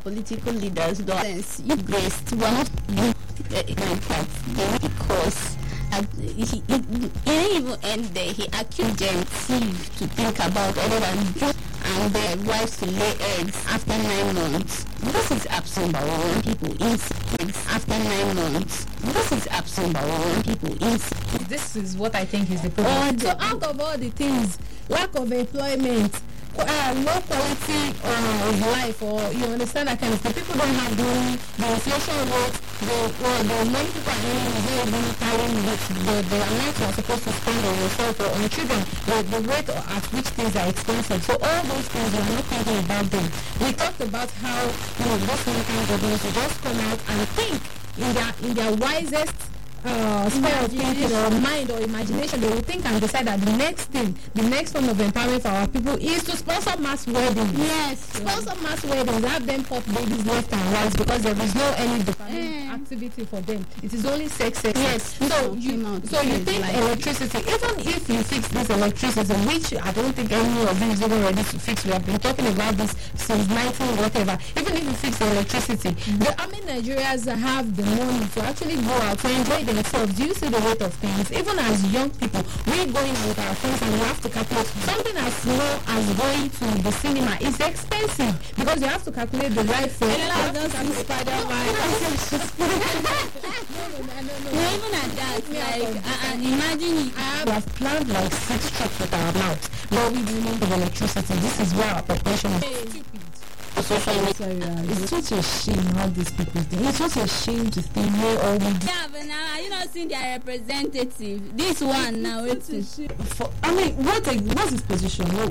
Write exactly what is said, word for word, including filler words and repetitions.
political leaders don't you graced one of you that they because uh, he, he, he didn't even end there. He accused Gentive to think about other than just and their wives to lay eggs after nine months. This is absent by one people in eggs after nine months. This is absent by one people in. This is what I think is the problem. So out of all the things, lack of employment, uh, low quality uh, of life, or you understand that kind of thing. People don't have money, the inflation rate, the well, the money people are earning is not even carrying with the, the amount you are supposed to spend on yourself or on children, the, the rate at which things are expensive. So all those things, we are not thinking about them. We talked about how, you know, those American governments will just come out and think in their in their wisest uh, sphere of thinking or mind or imagination. They will think and decide that the next thing, the next form of empowerment for our people is to sponsor mass weddings. Yes, Sponsor mass weddings, have them pop babies left and right because there is no any dopamine Mm. activity for them. It is only sex, sex. Yes, So people you, came out so to you say think like- electricity, even if you fix this electricity, which I don't think any of you is even ready to fix. We have been talking about this since nineteen whatever. Even if you fix the electricity, the I mean Nigerians have the money to actually go out to enjoy themselves. Do you see the rate of things? Even as young people, we going out with our friends and we have to calculate something as small as going to the cinema is expensive because you have to calculate the right fare. You have to calculate- No, even at that, like, uh, uh, imagine you We have planned like six trips with our mouth, but we didn't have electricity. This is where our population is stupid. social media. Sorry, uh, it's such a shame how these people think. It's such a shame to think where all we do. Yeah, but now are you not seeing their representative? This one now, it's For, I mean, what what's his position? What,